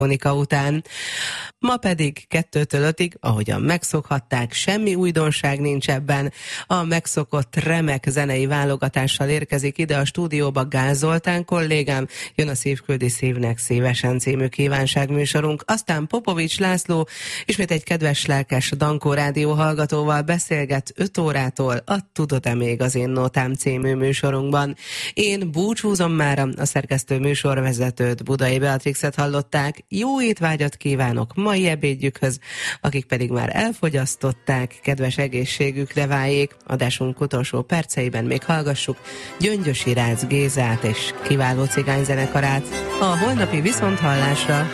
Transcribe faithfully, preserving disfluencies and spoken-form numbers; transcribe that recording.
Monika után. Ma pedig kettőtől ötig, ahogyan megszokhatták, semmi újdonság nincs ebben. A megszokott remek zenei válogatással érkezik ide a stúdióba Gál Zoltán kollégám, jön a Szívküldi Szívnek szívesen című kívánságműsorunk, aztán Popovics László ismét egy kedves lelkes Dankó rádió hallgatóval beszélget öt órától a Tudod-e még az én nótám című műsorunkban. Én búcsúzom mára, a szerkesztő műsorvezetőt, Budai Beatrixet hallották. Jó étvágyat kívánok mai ebédjükhöz, akik pedig már elfogyasztották, kedves egészségükre váljék. Adásunk utolsó perceiben még hallgassuk Gyöngyösi Rácz Gézát és kiváló cigányzenekarát. A holnapi viszonthallásra